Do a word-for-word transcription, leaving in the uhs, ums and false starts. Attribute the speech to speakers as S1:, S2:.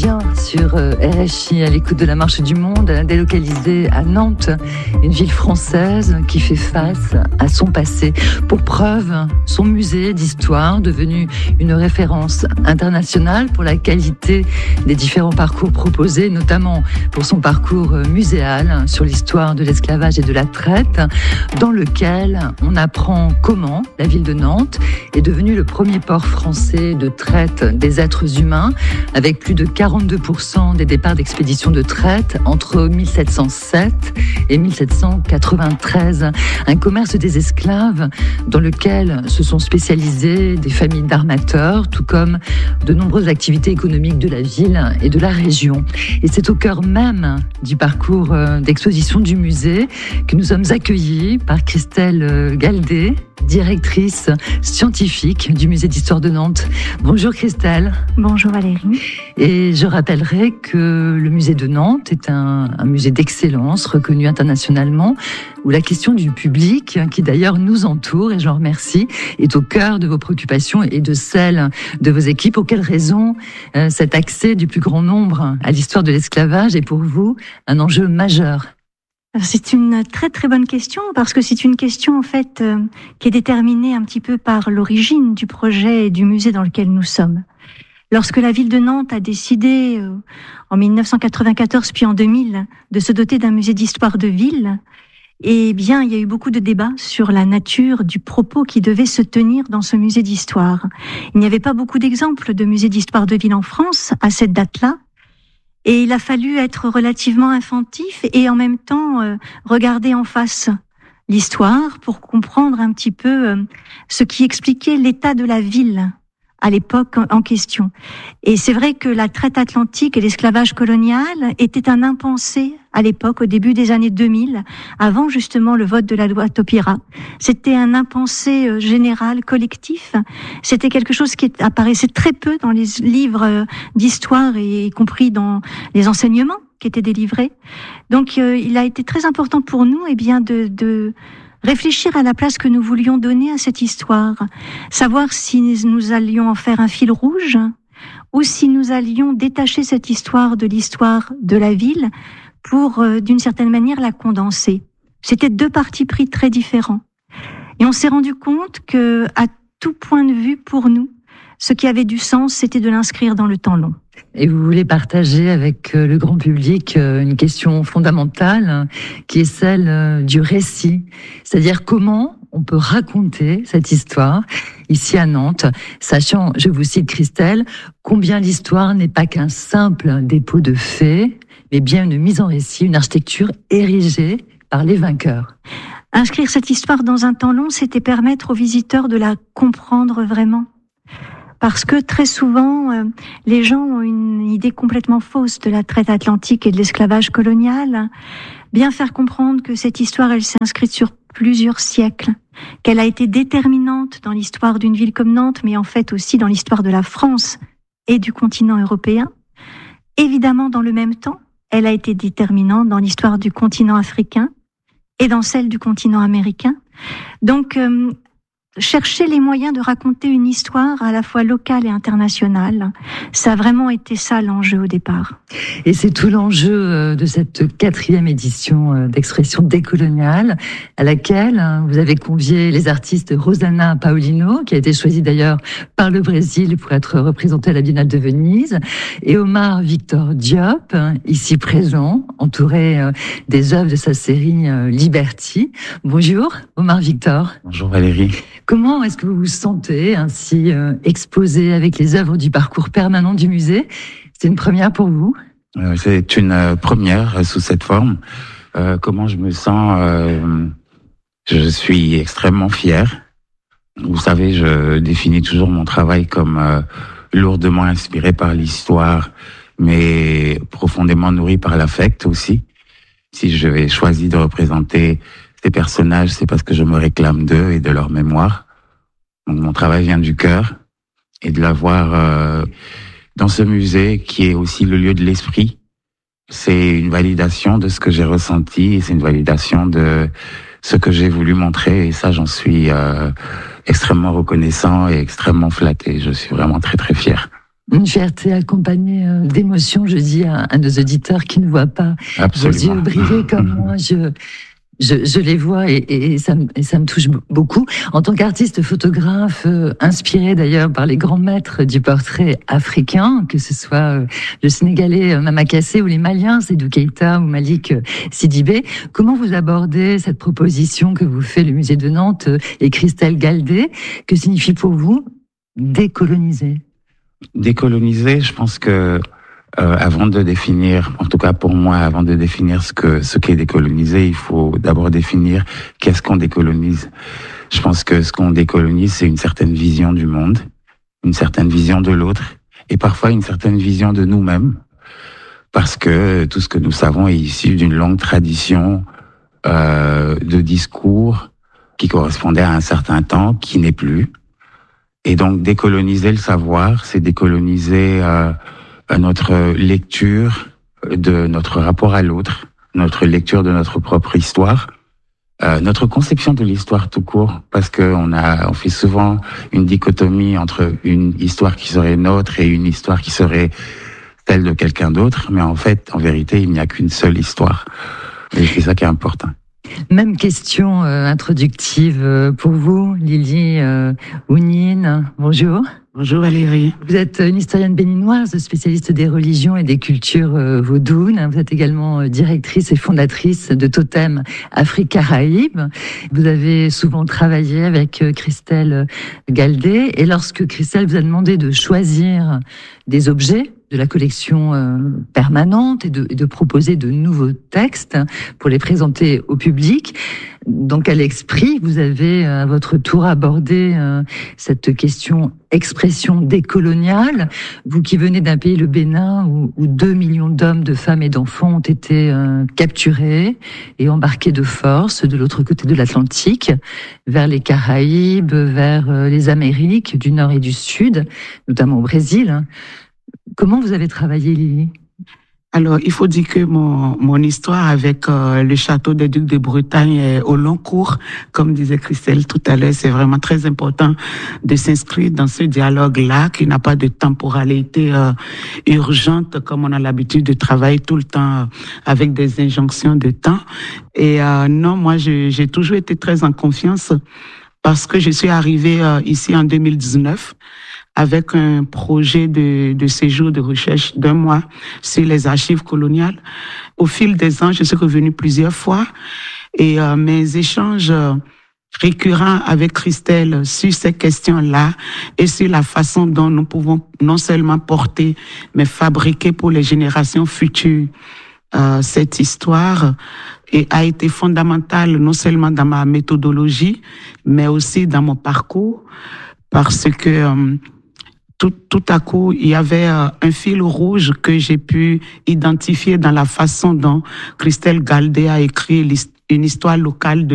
S1: bien sur R F I à l'écoute de la Marche du Monde, délocalisée à Nantes, une ville française qui fait face à son passé. Pour preuve, son musée d'histoire, devenu une référence internationale pour la qualité des différents parcours proposés, notamment pour son parcours muséal sur l'histoire de l'esclavage et de la traite, dans lequel on apprend comment la ville de Nantes est devenue le premier port français de traite des êtres humains, avec plus de quarante-deux pour cent des départs d'expéditions de traite entre mille sept cent sept et mille sept cent quatre-vingt-treize. Un commerce des esclaves dans lequel se sont spécialisées des familles d'armateurs, tout comme de nombreuses activités économiques de la ville et de la région. Et c'est au cœur même du parcours d'exposition du musée que nous sommes accueillis par Christelle Galdé, directrice scientifique du musée d'histoire de Nantes. Bonjour Christelle.
S2: Bonjour Valérie.
S1: Et je rappellerai que le musée de Nantes est un, un musée d'excellence reconnu internationalement, où la question du public, qui d'ailleurs nous entoure, et j'en remercie, est au cœur de vos préoccupations et de celles de vos équipes. Pour quelles raisons euh, cet accès du plus grand nombre à l'histoire de l'esclavage est pour vous un enjeu majeur ?
S2: C'est une très très bonne question, parce que c'est une question en fait euh, qui est déterminée un petit peu par l'origine du projet et du musée dans lequel nous sommes. Lorsque la ville de Nantes a décidé euh, en dix-neuf cent quatre-vingt-quatorze puis en deux mille de se doter d'un musée d'histoire de ville, eh bien il y a eu beaucoup de débats sur la nature du propos qui devait se tenir dans ce musée d'histoire. Il n'y avait pas beaucoup d'exemples de musées d'histoire de ville en France à cette date-là. Et il a fallu être relativement inventif et en même temps euh, regarder en face l'histoire pour comprendre un petit peu euh, ce qui expliquait l'état de la ville à l'époque en question. Et c'est vrai que la traite atlantique et l'esclavage colonial étaient un impensé à l'époque, au début des années deux mille, avant justement le vote de la loi Taubira. C'était un impensé général, collectif. C'était quelque chose qui apparaissait très peu dans les livres d'histoire, et y compris dans les enseignements qui étaient délivrés. Donc euh, il a été très important pour nous eh bien, de... de réfléchir à la place que nous voulions donner à cette histoire, savoir si nous allions en faire un fil rouge ou si nous allions détacher cette histoire de l'histoire de la ville pour, euh, d'une certaine manière, la condenser. C'était deux partis pris très différents. Et on s'est rendu compte que, à tout point de vue, pour nous, ce qui avait du sens, c'était de l'inscrire dans le temps long.
S1: Et vous voulez partager avec le grand public une question fondamentale qui est celle du récit. C'est-à-dire comment on peut raconter cette histoire ici à Nantes, sachant, je vous cite Christelle, combien l'histoire n'est pas qu'un simple dépôt de faits, mais bien une mise en récit, une architecture érigée par les vainqueurs.
S2: Inscrire cette histoire dans un temps long, c'était permettre aux visiteurs de la comprendre vraiment. Parce que très souvent, euh, les gens ont une idée complètement fausse de la traite atlantique et de l'esclavage colonial. Bien faire comprendre que cette histoire, elle s'est inscrite sur plusieurs siècles, qu'elle a été déterminante dans l'histoire d'une ville comme Nantes, mais en fait aussi dans l'histoire de la France et du continent européen. Évidemment, dans le même temps, elle a été déterminante dans l'histoire du continent africain et dans celle du continent américain. Donc, euh, chercher les moyens de raconter une histoire à la fois locale et internationale, ça a vraiment été ça l'enjeu au départ.
S1: Et c'est tout l'enjeu de cette quatrième édition d'Expression décoloniale, à laquelle vous avez convié les artistes Rosana Paolino, qui a été choisie d'ailleurs par le Brésil pour être représentée à la Biennale de Venise, et Omar Victor Diop, ici présent, entouré des œuvres de sa série Liberty. Bonjour Omar Victor.
S3: Bonjour Valérie.
S1: Comment est-ce que vous vous sentez ainsi euh, exposé avec les œuvres du parcours permanent du musée ? C'est une première pour vous ?
S3: euh, C'est une euh, première euh, sous cette forme. Euh, comment je me sens euh, Je suis extrêmement fier. Vous savez, je définis toujours mon travail comme euh, lourdement inspiré par l'histoire, mais profondément nourri par l'affect aussi. Si je vais choisir de représenter ces personnages, c'est parce que je me réclame d'eux et de leur mémoire. Donc mon travail vient du cœur, et de l'avoir euh, dans ce musée qui est aussi le lieu de l'esprit. C'est une validation de ce que j'ai ressenti, et c'est une validation de ce que j'ai voulu montrer, et ça j'en suis euh, extrêmement reconnaissant et extrêmement flatté. Je suis vraiment très très fier.
S1: Une fierté accompagnée d'émotions, je dis à, à nos auditeurs qui ne voient pas
S3: Absolument.
S1: vos yeux briller comme moi. Je, je, je les vois et, et, ça me, et ça me touche beaucoup. En tant qu'artiste photographe, euh, inspiré d'ailleurs par les grands maîtres du portrait africain, que ce soit euh, le Sénégalais Mama Kassé ou les Maliens, Seydou Keïta ou Malik Sidibé, comment vous abordez cette proposition que vous fait le musée de Nantes et Christelle Galdé? Que signifie pour vous décoloniser?
S3: Décoloniser, je pense que Euh, avant de définir, en tout cas pour moi, avant de définir ce que ce qu'est décoloniser, il faut d'abord définir qu'est-ce qu'on décolonise. Je pense que ce qu'on décolonise, c'est une certaine vision du monde, une certaine vision de l'autre, et parfois une certaine vision de nous-mêmes, parce que tout ce que nous savons est issu d'une longue tradition euh, de discours qui correspondait à un certain temps, qui n'est plus. Et donc décoloniser le savoir, c'est décoloniser euh, notre lecture de notre rapport à l'autre, notre lecture de notre propre histoire, euh, notre conception de l'histoire tout court, parce que on a, on fait souvent une dichotomie entre une histoire qui serait nôtre et une histoire qui serait celle de quelqu'un d'autre, mais en fait, en vérité, il n'y a qu'une seule histoire. Et c'est ça qui est important.
S1: Même question euh, introductive euh, pour vous, Lily euh, Ounine. Bonjour.
S4: Bonjour Valérie.
S1: Vous êtes une historienne béninoise, spécialiste des religions et des cultures euh, vaudounes. Vous êtes également euh, directrice et fondatrice de Totem Afrique-Caraïbes. Vous avez souvent travaillé avec euh, Christelle Galdé. Et lorsque Christelle vous a demandé de choisir des objets de la collection euh, permanente et de, et de proposer de nouveaux textes pour les présenter au public, dans quel esprit vous avez à votre tour abordé euh, cette question expression décoloniale, vous qui venez d'un pays, le Bénin, où, où deux millions d'hommes, de femmes et d'enfants ont été euh, capturés et embarqués de force de l'autre côté de l'Atlantique, vers les Caraïbes, vers euh, les Amériques du Nord et du Sud, notamment au Brésil. Comment vous avez travaillé, Lily ?
S4: Alors, il faut dire que mon, mon histoire avec euh, le château des Ducs de Bretagne est au long cours. Comme disait Christelle tout à l'heure, c'est vraiment très important de s'inscrire dans ce dialogue-là qui n'a pas de temporalité euh, urgente comme on a l'habitude de travailler tout le temps euh, avec des injonctions de temps. Et euh, non, moi, je, j'ai toujours été très en confiance parce que je suis arrivée euh, ici en deux mille dix-neuf avec un projet de, de séjour de recherche d'un mois sur les archives coloniales. Au fil des ans, je suis revenue plusieurs fois et euh, mes échanges récurrents avec Christelle sur ces questions-là et sur la façon dont nous pouvons non seulement porter, mais fabriquer pour les générations futures euh, cette histoire et a été fondamentale non seulement dans ma méthodologie, mais aussi dans mon parcours, parce que euh, Tout, tout à coup, il y avait euh, un fil rouge que j'ai pu identifier dans la façon dont Christelle Galdé a écrit une histoire locale de